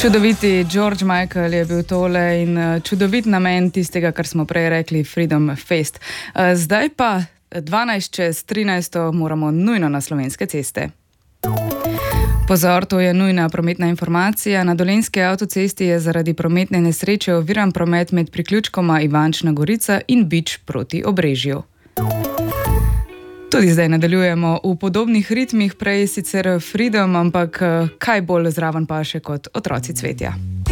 Čudoviti George Michael je bil tole in čudovit namen tistega, kar smo prej rekli, Freedom Fest. Zdaj pa 12:13 moramo nujno na slovenske ceste. Pozor, to je nujna prometna informacija. Na Dolenjski avtocesti je zaradi prometne nesreče oviran promet med priključkoma Ivančna Gorica in Bič proti Obrežju. Tudi zdaj nadaljujemo v podobnih ritmih, prej sicer Freedom, ampak kaj bolj zraven paše kot Otroci cvetja.